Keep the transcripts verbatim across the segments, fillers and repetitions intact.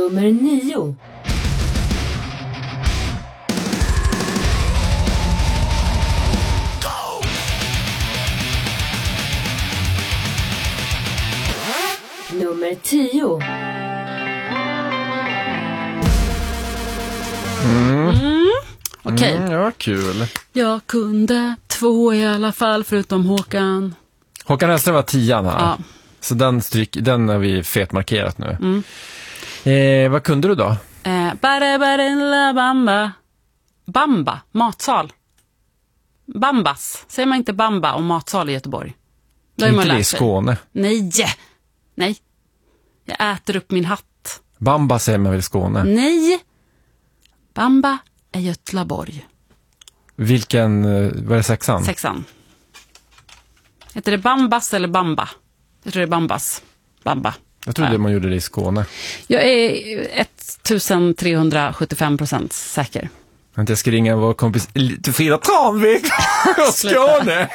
Nummer nio. Nummer tio. Mm. Mm. Okej. Okay. Mm, ja, kul. Jag kunde två i alla fall, förutom Håkan. Håkan Hellström var tian här. Ja. Så den, stryk, den har vi fetmarkerat nu. Mm. Eh, vad kunde du då? Eh, bare, bare, la, bamba. Bamba, matsal. Bambas. Säger man inte bamba om matsal i Göteborg? Då är man Inte det i lärt sig. Skåne. Nej. Nej. Jag äter upp min hatt. Bamba säger man väl i Skåne? Nej. Bamba är Götlaborg. Vilken, var det sexan? Sexan. Heter det Bambas eller Bamba? Jag tror det är Bambas. Bamba. Jag trodde ja. man gjorde det i Skåne. Jag är ettusentrehundrasjuttiofem procent säker. Jag ska ringa vår kompis till Frida Tranvik och Skåne.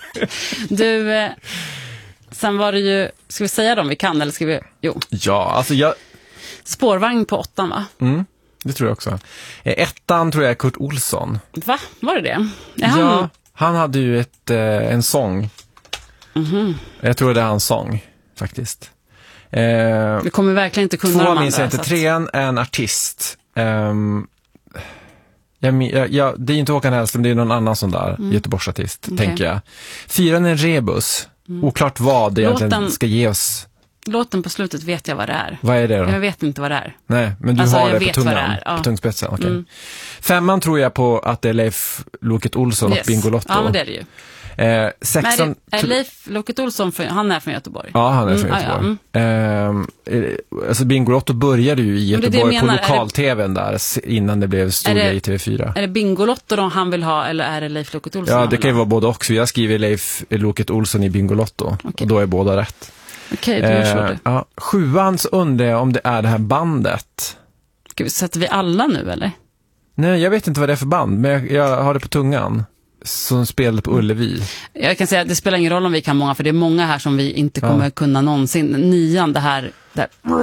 Du, eh, sen var det ju, ska vi säga dem vi kan eller ska vi, jo. Ja, alltså jag... Spårvagn på åttan, va? Mm, det tror jag också. Eh, ettan tror jag är Kurt Olsson. Va? Var det det? Är han... Ja, han hade ju ett, eh, en sång. Mm-hmm. Jag tror det är hans sång, faktiskt. Eh, vi kommer verkligen inte kunna de två andra. minns jag inte. Att... Trean är en artist. Um, jag, jag, jag, det är inte Håkan Hellström, det är någon annan sån där mm. Göteborgsartist, okay. tänker jag. Fyran är en rebus. Mm. Oklart vad det Låten... egentligen ska ge oss. Låten på slutet vet jag vad det är. Vad är det då? Jag vet inte vad det är. Nej, men du alltså, har det på på tungan, det ja. på tungspetsen. Okay. Mm. Femman tror jag på att det är Leif Loket Olsson yes. och Bingolotto. Ja, men det är det ju. Eh, sexan, är, är Leif Loket Olsson, för, han är från Göteborg? Ja, han är från mm, Göteborg. Ah, ja. mm. eh, alltså Bingolotto började ju i Göteborg på lokal-tvn där innan det blev stor grej i T V fyra. Är det Bingolotto då han vill ha eller är det Leif Loket Olsson? Ja, det kan ju vara både också. Jag skriver Leif Loket Olsson i Bingolotto okay. och då är båda rätt. Okej, okay, du eh, ja, sjuan så undrar jag om det är det här bandet. Ska vi, sätter vi alla nu eller? Nej, jag vet inte vad det är för band, men jag, jag har det på tungan. Som spelade på Ullevi. Jag kan säga att det spelar ingen roll om vi kan många, för det är många här som vi inte kommer ja. kunna någonsin. Nian, det här, det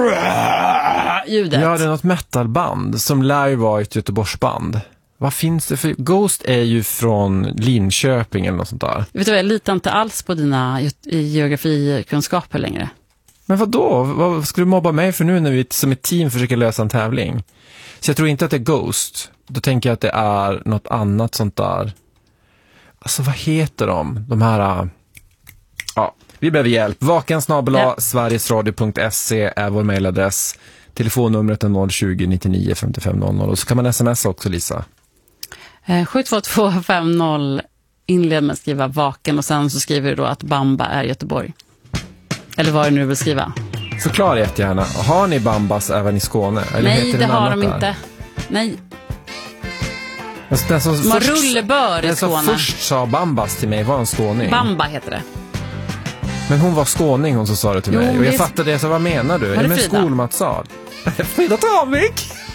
här ljudet. Ja, det är något metalband som lär ju vara ett Göteborgsband. Vad finns det för... Ghost är ju från Linköping eller något sånt där. Vet du vad, jag litar inte alls på dina geografikunskaper längre. Men vad då? Vad ska du mobba mig för nu när vi som ett team försöker lösa en tävling? Så jag tror inte att det är Ghost. Då tänker jag att det är något annat sånt där. Alltså vad heter de? De här... Ja, vi behöver hjälp. Vaken snabel-a ja. sverigesradio punkt se är vår mejladress. Telefonnumret är noll tjugo nittionio femtiofem noll noll. Och så kan man smsa också, Lisa. Eh, sju två två fem noll. Inled med att skriva vaken och sen så skriver du då att Bamba är Göteborg. Eller vad är det nu du vill skriva? Förklara jättegärna. Har ni Bambas även i Skåne? Eller nej, det, det har de där? inte. Nej. Den som Man rullebör i Skåne. Den som först sa Bambas till mig var en skåning. Bamba heter det. Men hon var skåning, hon som sa det till jo, mig. Och jag det... fattade det, så vad menar du? Är det med skolmatsal? Frida Tranvik!